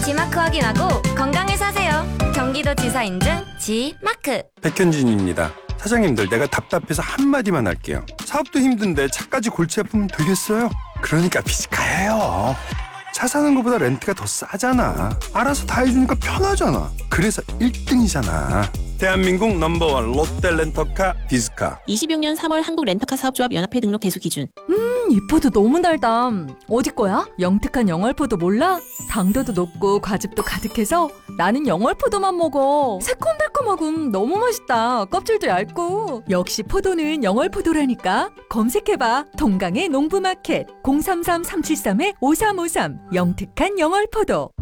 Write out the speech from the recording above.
G마크 확인하고 건강을 사세요. 경기도지사 인증 G마크. 백현진입니다. 사장님들, 내가 답답해서 한마디만 할게요. 사업도 힘든데 차까지 골치 아프면 되겠어요? 그러니까 비즈카예요. 차 사는 것보다 렌트가 더 싸잖아. 알아서 다 해주니까 편하잖아. 그래서 1등이잖아. 대한민국 넘버원 롯데 렌터카 비즈카. 26년 3월 한국 렌터카 사업조합 연합회 등록 대수 기준. 이 포도 너무 달다. 어디 거야? 영특한 영월포도 몰라? 당도도 높고 과즙도 가득해서 나는 영월포도만 먹어. 새콤달콤하고 너무 맛있다. 껍질도 얇고. 역시 포도는 영월포도라니까. 검색해봐. 동강의 농부마켓 033-373-5353 영특한 영월포도.